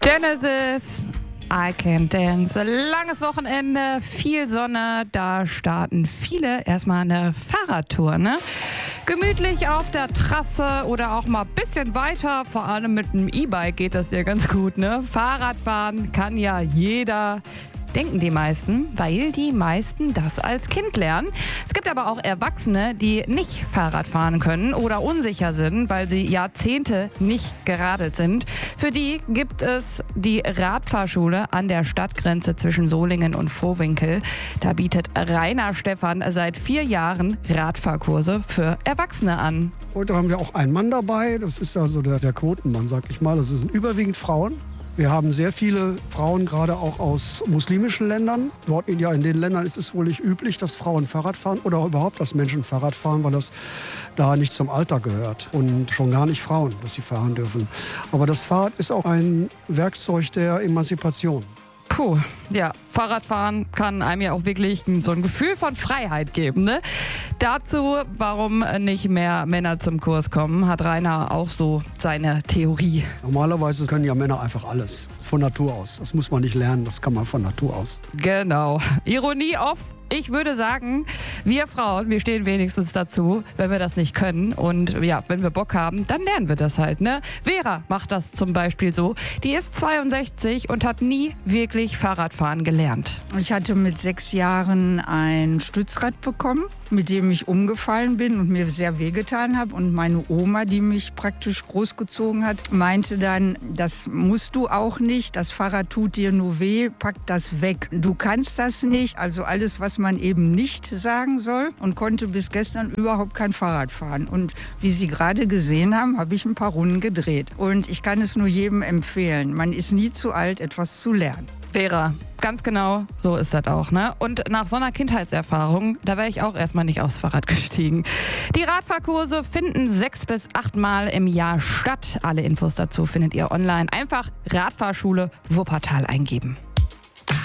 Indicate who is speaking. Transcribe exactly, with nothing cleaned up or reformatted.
Speaker 1: Genesis, I Can Dance. Langes Wochenende, viel Sonne, da starten viele erstmal eine Fahrradtour, ne? Gemütlich auf der Trasse oder auch mal ein bisschen weiter, vor allem mit einem E-Bike geht das ja ganz gut, ne? Fahrradfahren kann ja jeder. Denken die meisten, weil die meisten das als Kind lernen. Es gibt aber auch Erwachsene, die nicht Fahrrad fahren können oder unsicher sind, weil sie Jahrzehnte nicht geradelt sind. Für die gibt es die Radfahrschule an der Stadtgrenze zwischen Solingen und Vohwinkel. Da bietet Rainer Stephan seit vier Jahren Radfahrkurse für Erwachsene an.
Speaker 2: Heute haben wir auch einen Mann dabei, das ist also der, der Quotenmann, sag ich mal. Das sind überwiegend Frauen. Wir haben sehr viele Frauen, gerade auch aus muslimischen Ländern. Dort ja, in den Ländern ist es wohl nicht üblich, dass Frauen Fahrrad fahren oder überhaupt, dass Menschen Fahrrad fahren, weil das da nicht zum Alter gehört. Und schon gar nicht Frauen, dass sie fahren dürfen. Aber das Fahrrad ist auch ein Werkzeug der Emanzipation.
Speaker 1: Puh, ja, Fahrradfahren kann einem ja auch wirklich so ein Gefühl von Freiheit geben, ne? Dazu, warum nicht mehr Männer zum Kurs kommen, hat Rainer auch so seine Theorie.
Speaker 2: Normalerweise können ja Männer einfach alles, von Natur aus. Das muss man nicht lernen, das kann man von Natur aus.
Speaker 1: Genau. Ironie off. Ich würde sagen, wir Frauen, wir stehen wenigstens dazu, wenn wir das nicht können. Und ja, wenn wir Bock haben, dann lernen wir das halt, ne? Vera macht das zum Beispiel so. Die ist zweiundsechzig und hat nie wirklich Fahrradfahren gelernt.
Speaker 3: Ich hatte mit sechs Jahren ein Stützrad bekommen, mit dem ich umgefallen bin und mir sehr wehgetan habe. Und meine Oma, die mich praktisch großgezogen hat, meinte dann, das musst du auch nicht, das Fahrrad tut dir nur weh, pack das weg. Du kannst das nicht, also alles, was man eben nicht sagen soll, und konnte bis gestern überhaupt kein Fahrrad fahren. Und wie Sie gerade gesehen haben, habe ich ein paar Runden gedreht. Und ich kann es nur jedem empfehlen. Man ist nie zu alt, etwas zu lernen.
Speaker 1: Vera, ganz genau, so ist das auch, ne? Und nach so einer Kindheitserfahrung, da wäre ich auch erstmal nicht aufs Fahrrad gestiegen. Die Radfahrkurse finden sechs bis acht Mal im Jahr statt. Alle Infos dazu findet ihr online. Einfach Radfahrschule Wuppertal eingeben.